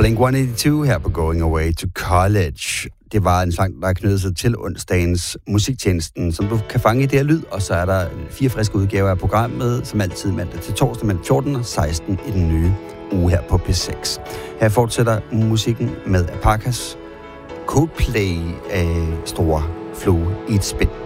Blink-182 her på Going Away to College. Det var en sang, der knyttede sig til onsdagens musiktjenesten, som du kan fange i det her lyd. Og så er der 4 friske udgaver af programmet, som altid mandag til torsdag mellem 14 og 16 i den nye uge her på P6. Her fortsætter musikken med Apakas Coldplay af Store Flue i et Spind.